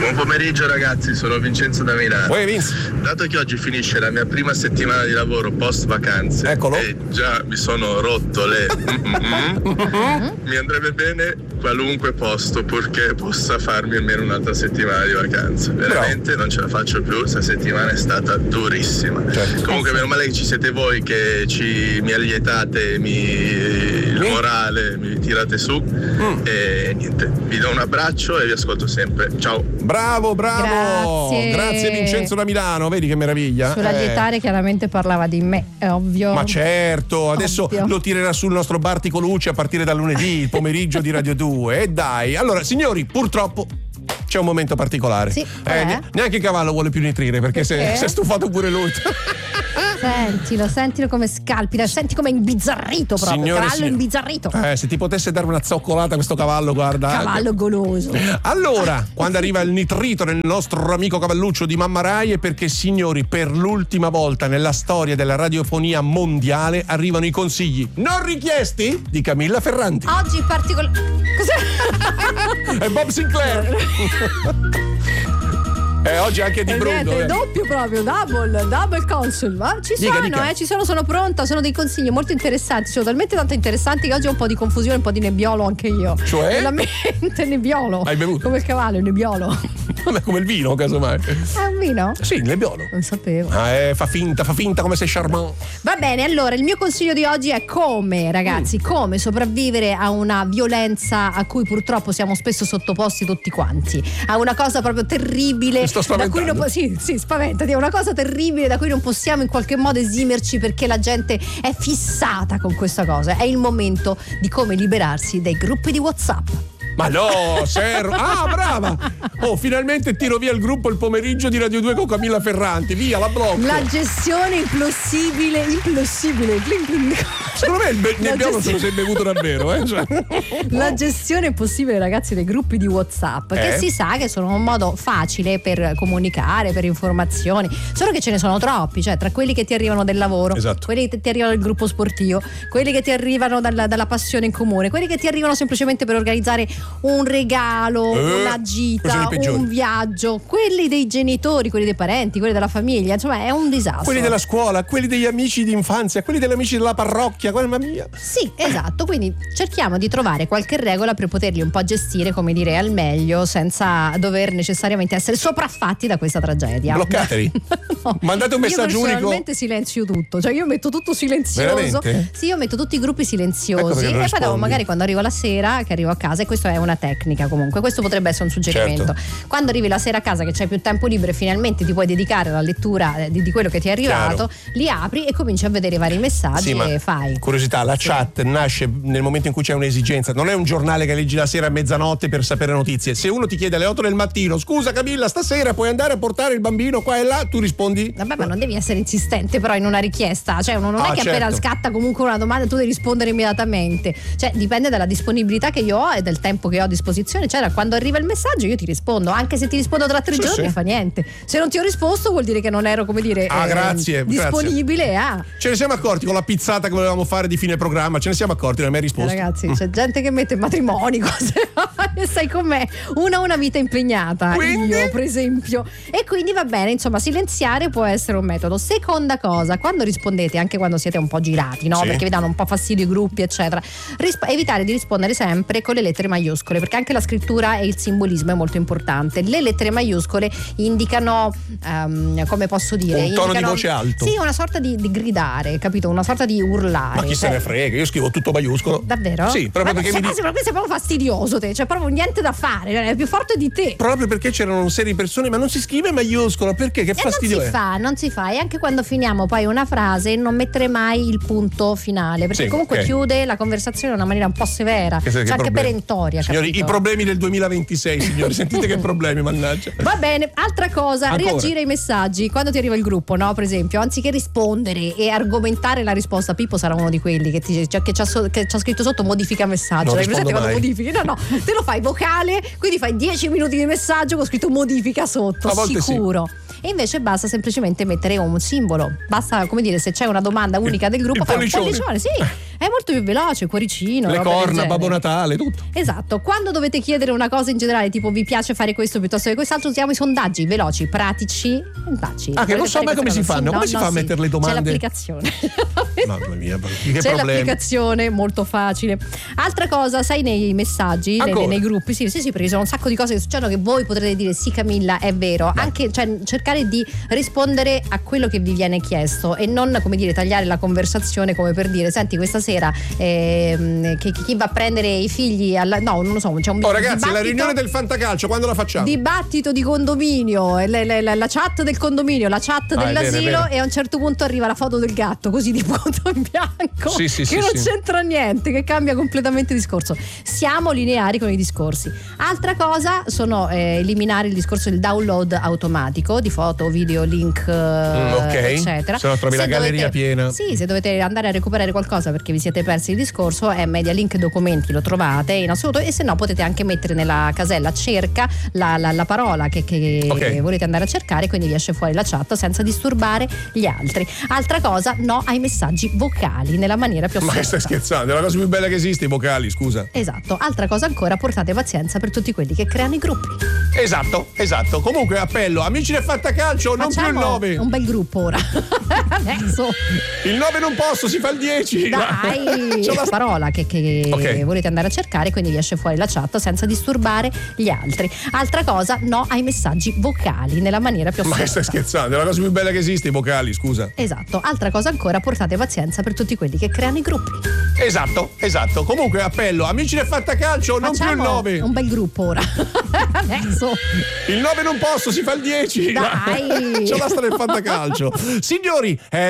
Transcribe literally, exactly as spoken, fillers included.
Buon pomeriggio ragazzi, sono Vincenzo da Milano. Uè, Vince. Dato che oggi finisce la mia prima settimana di lavoro post vacanze, eccolo, e già mi sono rotto le mi andrebbe bene qualunque posto purché possa farmi almeno un'altra settimana di vacanze. Veramente non ce la faccio più, questa settimana è stata durissima. Certo. Comunque meno male che ci siete voi che ci mi allietate, mi il morale, mi tirate su mm. e niente, vi do un abbraccio e vi ascolto sempre. Ciao. Bravo, bravo. Grazie, Grazie Vincenzo da Milano, vedi che meraviglia. Sull'allietare eh. chiaramente parlava di me, è ovvio. Ma certo, adesso ovvio. Lo tirerà sul nostro Bartico Luce a partire dal lunedì, il pomeriggio di Radio due. E dai, allora signori, purtroppo c'è un momento particolare. Sì, eh, neanche il cavallo vuole più nitrire perché, perché? si è stufato pure lui. Sentilo, sentilo come scalpita, senti come è imbizzarrito proprio. Signore, cavallo signore. imbizzarrito. Eh, se ti potesse dare una zoccolata a questo cavallo, guarda. Cavallo goloso. Allora, quando arriva il nitrito nel nostro amico cavalluccio di Mamma Rai è perché, signori, per l'ultima volta nella storia della radiofonia mondiale arrivano i consigli non richiesti di Camilla Ferranti. Oggi particolare. Cos'è? E Bob Sinclair. E oggi anche di Bruno. È doppio proprio, double, double consul. Ma ci dica, sono, dica. eh, ci sono, sono pronta, sono dei consigli molto interessanti, sono talmente tanto interessanti che oggi ho un po' di confusione, un po' di nebbiolo anche io. Cioè? Nella mente nebbiolo. Hai bevuto? Come il cavallo, il nebbiolo. Vabbè, come il vino, casomai. È un vino? Sì, il nebbiolo. Non sapevo. Ah, eh, fa finta, fa finta come sei charmant. Va bene, allora il mio consiglio di oggi è come, ragazzi, mm. come sopravvivere a una violenza a cui purtroppo siamo spesso sottoposti tutti quanti. A una cosa proprio terribile. Mi sto spaventando. Da cui non po- sì, sì, spaventati, è una cosa terribile da cui non possiamo in qualche modo esimerci perché la gente è fissata con questa cosa. È il momento di come liberarsi dai gruppi di WhatsApp. Ma no, Serro. Ah, brava. Oh, finalmente tiro via il gruppo il pomeriggio di Radio due con Camilla Ferranti. Via, la blocco. La gestione impossibile, impossibile. Secondo me il be- nebbiolo gestione... se lo sei bevuto davvero, eh? Cioè. La gestione impossibile, ragazzi, dei gruppi di WhatsApp, eh? che si sa che sono un modo facile per comunicare, per informazioni, solo che ce ne sono troppi, cioè tra quelli che ti arrivano del lavoro, esatto. quelli che ti arrivano dal gruppo sportivo, quelli che ti arrivano dalla, dalla passione in comune, quelli che ti arrivano semplicemente per organizzare un regalo, eh, una gita, un viaggio, quelli dei genitori, quelli dei parenti, quelli della famiglia, insomma è un disastro. Quelli della scuola, quelli degli amici d'infanzia, quelli degli amici della parrocchia, mamma mia. Sì, esatto, quindi cerchiamo di trovare qualche regola per poterli un po' gestire, come dire, al meglio, senza dover necessariamente essere sopraffatti da questa tragedia. Bloccateli. No. Mandate un messaggio unico. Io personalmente silenzio tutto, cioè io metto tutto silenzioso. Veramente? Sì, io metto tutti i gruppi silenziosi ecco e poi dopo magari quando arrivo la sera, che arrivo a casa, e questa è una tecnica comunque, questo potrebbe essere un suggerimento. Certo. Quando arrivi la sera a casa che c'hai più tempo libero e finalmente ti puoi dedicare alla lettura di, di quello che ti è arrivato, chiaro, li apri e cominci a vedere i vari messaggi, sì, e fai. Curiosità, la sì. chat nasce nel momento in cui c'è un'esigenza, non è un giornale che leggi la sera a mezzanotte per sapere notizie. Se uno ti chiede alle otto del mattino, scusa Camilla, stasera puoi andare a portare il bambino qua e là, tu rispondi. Vabbè, ma non devi essere insistente però in una richiesta, cioè uno non ah, è che certo. appena scatta comunque una domanda tu devi rispondere immediatamente, cioè dipende dalla disponibilità che io ho e del tempo che ho a disposizione, cioè quando arriva il messaggio io ti rispondo, anche se ti rispondo tra tre sì, giorni sì. fa niente, se non ti ho risposto vuol dire che non ero, come dire, ah, eh, grazie, disponibile. Grazie. Ah. Ce ne siamo accorti con la pizzata che volevamo fare di fine programma, ce ne siamo accorti, non mi hai risposto. Eh, ragazzi, mm. c'è gente che mette matrimoni, cose e sai com'è, una una vita impegnata, quindi? Io per esempio, e quindi va bene, insomma silenziare può essere un metodo. Seconda cosa, quando rispondete, anche quando siete un po' girati, no? Sì. Perché vi danno un po' fastidio i gruppi eccetera, risp- evitare di rispondere sempre con le lettere maiuscole, perché anche la scrittura e il simbolismo è molto importante. Le lettere maiuscole indicano um, come posso dire, un tono indicano, di voce alto, sì, una sorta di, di gridare, capito, una sorta di urlare. Ma chi se ne frega, io scrivo tutto maiuscolo. Davvero? Sì, proprio ma perché mi dici, sei proprio fastidioso te, cioè proprio niente da fare, è più forte di te. Proprio perché c'erano una serie di persone, ma non si scrive maiuscolo, perché? Che fastidio non si è? fa, non si fa, e anche quando finiamo poi una frase non mettere mai il punto finale, perché sì, comunque okay. chiude la conversazione in una maniera un po' severa, cioè anche problemi. perentoria. Signori, capito? I problemi del duemilaventisei, signori, sentite che problemi, mannaggia. Va bene, altra cosa, ancora. Reagire ai messaggi quando ti arriva il gruppo, no? Per esempio, anziché rispondere e argomentare la risposta, Pippo sarà uno di quelli che ti cioè, che c'ha, so, che c'ha scritto sotto modifica messaggio. Hai presente quando modifichi? No, no, te lo fai vocale, quindi fai dieci minuti di messaggio con scritto modifica sotto, sicuro. Sì. E invece basta semplicemente mettere un simbolo, basta, come dire, se c'è una domanda unica del gruppo, fai un pollicione, sì, È molto più veloce, cuoricino. Le roba del corna, genere. Babbo Natale, tutto. Esatto, quando dovete chiedere una cosa in generale, tipo vi piace fare questo piuttosto che quest'altro, usiamo i sondaggi veloci, pratici, sondaggi. Ah, che non Volete so fare mai come questa si cosa? fanno, Sì, come no, si no, fa a sì. mettere le domande? C'è l'applicazione. Mamma mia, che C'è problemi. l'applicazione, molto facile. Altra cosa, sai, nei messaggi, nei, Ancora? nei gruppi, sì, sì, sì, perché ci sono un sacco di cose che succedono che voi potrete dire sì Camilla, è vero. Anche cioè, cercare di rispondere a quello che vi viene chiesto e non, come dire, tagliare la conversazione come per dire senti questa sera ehm, che, chi va a prendere i figli alla, no, non lo so, c'è un Oh ragazzi, dibattito, la riunione del fantacalcio quando la facciamo? dibattito di condominio, la, la, la, la chat del condominio, la chat Ah, è vero, è dell'asilo vero. e a un certo punto arriva la foto del gatto così di punto in bianco Sì, sì, che sì, non sì. c'entra niente, che cambia completamente discorso. Siamo lineari con i discorsi. Altra cosa sono eh, eliminare il discorso del download automatico di foto, video, link eh, Mm, ok. eccetera. Se no trovi la galleria piena. Sì, se dovete andare a recuperare qualcosa perché vi siete persi il discorso è Media Link Documenti, lo trovate in assoluto, e se no potete anche mettere nella casella cerca la, la, la parola che, che Ok. volete andare a cercare, quindi vi esce fuori la chat senza disturbare gli altri. Altra cosa, no ai messaggi vocali nella maniera più Ma assoluta. che stai scherzando? È la cosa più bella che esiste, i vocali, scusa. Esatto. Altra cosa ancora, portate pazienza per tutti quelli che creano i gruppi. Esatto, esatto. Comunque appello, amici del fantacalcio, non più il Facciamo nove. un bel gruppo ora. Adesso. Il nove non posso, si fa il dieci. Dai, C'ho la parola che, che Ok. volete andare a cercare, quindi vi esce fuori la chat senza disturbare gli altri. Altra cosa, no ai messaggi vocali nella maniera più Ma che assoluta. stai scherzando? È la cosa più bella che esiste, i vocali, scusa. Esatto. Altra cosa ancora, portate pazienza per tutti quelli che creano i gruppi. Esatto, esatto. Comunque appello, amici del fantacalcio, non più il Facciamo nove. un bel gruppo ora. Adesso. Il nove non posso, si fa il dieci. Dai. C'ho la storia del fantacalcio. Signori, eh,